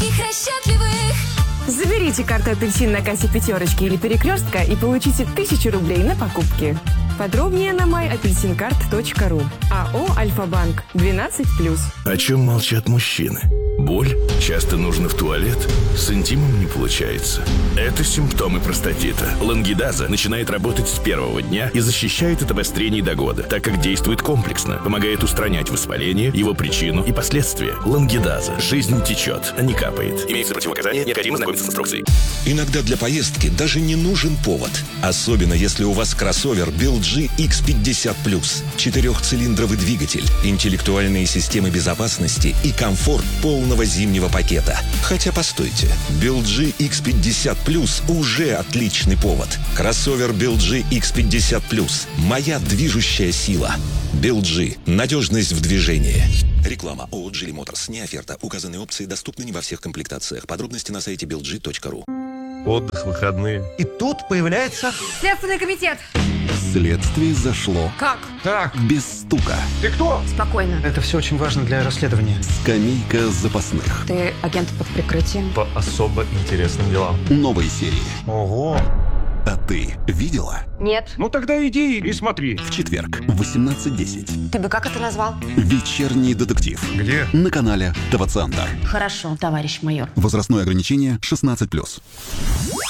таких расчетливых. Заберите карту «Апельсин» на кассе «Пятерочки» или «Перекрестка» и получите 1000 рублей на покупки. Подробнее на myapelsincard.ru. АО «Альфа-банк» 12+. О чем молчат мужчины? Боль? Часто нужно в туалет? С интимом не получается. Это симптомы простатита. Лангидаза начинает работать с первого дня и защищает от обострений до года, так как действует комплексно, помогает устранять воспаление, его причину и последствия. Лангидаза. Жизнь течет, а не капает. Имеется противопоказания, необходимо знакомиться с инструкцией. Иногда для поездки даже не нужен повод. Особенно если у вас кроссовер BLG X50+. 4-цилиндровый двигатель, интеллектуальные системы безопасности и комфорт полного зимнего пакета. Хотя постойте, BLG X50+ уже отличный повод. Кроссовер BLG X50+. Моя движущая сила. BLG. Надежность в движении. Реклама ООО «Джили Моторс». Не оферта. Указанные опции доступны не во всех комплектациях. Подробности на сайте belg.ru. Отдых, выходные. И тут появляется... Следственный комитет. Следствие зашло. Как? Так. Без стука. Ты кто? Спокойно. Это все очень важно для расследования. Скамейка запасных. Ты агент под прикрытием. По особо интересным делам. Новой серии. Ого! А ты видела? Нет. Ну тогда иди и смотри. В четверг в 18:10. Ты бы как это назвал? Вечерний детектив. Где? На канале ТВ Центр. Хорошо, товарищ майор. Возрастное ограничение 16+.